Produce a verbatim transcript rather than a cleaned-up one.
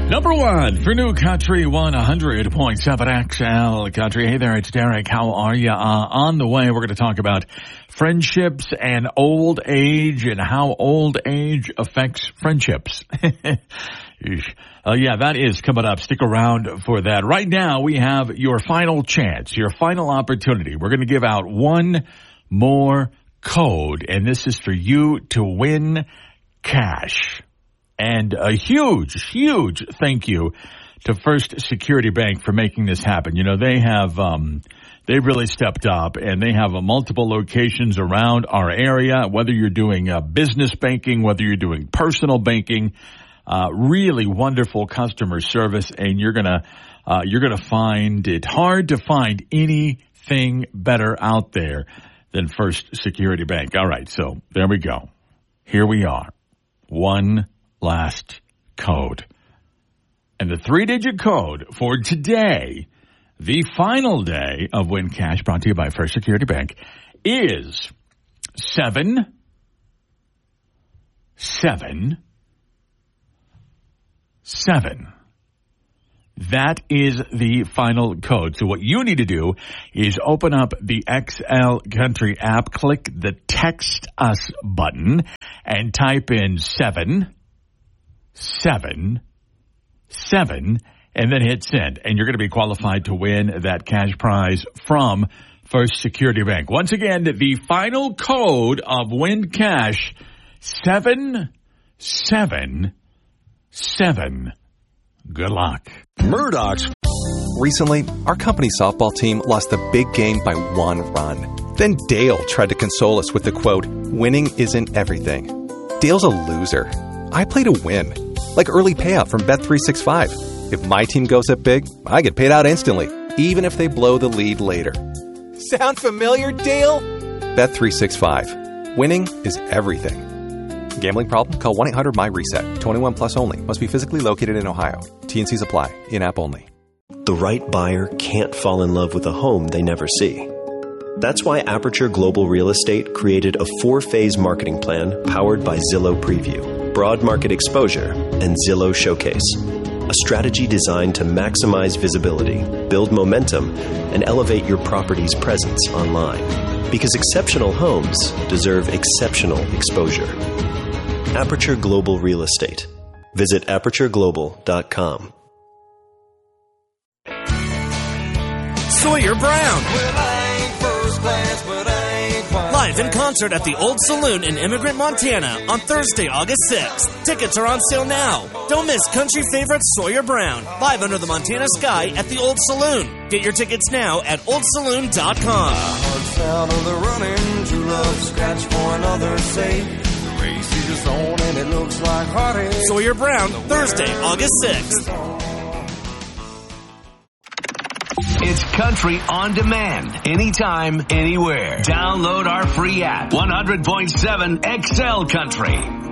Number one for New Country one hundred point seven X L Country. Hey there, it's Derek. How are you? Uh, on the way, we're going to talk about friendships and old age and how old age affects friendships. Uh, yeah, that is coming up. Stick around for that. Right now, we have your final chance, your final opportunity. We're going to give out one more code, and this is for you to win cash. And a huge, huge thank you to First Security Bank for making this happen. You know, they have, um, they really stepped up, and they have uh, multiple locations around our area, whether you're doing uh, business banking, whether you're doing personal banking. Uh, really wonderful customer service, and you're gonna, uh, you're gonna find it hard to find anything better out there than First Security Bank. All right, so there we go. Here we are. One last code. And the three-digit code for today, the final day of Win Cash, brought to you by First Security Bank, is seven, seven, Seven. That is the final code. So what you need to do is open up the X L Country app, click the Text Us button, and type in seven, seven, seven, and then hit send. And you're going to be qualified to win that cash prize from First Security Bank. Once again, the final code of Win Cash, seven, seven, Seven. Good luck. Murdoch's. Recently, our company softball team lost the big game by one run. Then Dale tried to console us with the quote, "Winning isn't everything." Dale's a loser. I play to win. Like early payout from Bet three sixty-five. If my team goes up big, I get paid out instantly, even if they blow the lead later. Sound familiar, Dale? Bet three sixty-five. Winning is everything. Gambling problem? Call one eight hundred M Y reset. twenty-one plus only. Must be physically located in Ohio. T and C's apply. In-app only. The right buyer can't fall in love with a home they never see. That's why Aperture Global Real Estate created a four-phase marketing plan powered by Zillow Preview, Broad Market Exposure, and Zillow Showcase. A strategy designed to maximize visibility, build momentum, and elevate your property's presence online. Because exceptional homes deserve exceptional exposure. Aperture Global Real Estate. Visit aperture global dot com. Sawyer Brown. Live in concert at the Old Saloon in Immigrant, Montana on Thursday, August sixth. Tickets are on sale now. Don't miss country favorite Sawyer Brown, live under the Montana sky at the Old Saloon. Get your tickets now at old saloon dot com. Sound of the running, true love scratch for another sake. Race is on and it looks like heartache. Sawyer Brown, Thursday, August sixth. It's country on demand, anytime, anywhere. Download our free app, one hundred point seven X L Country.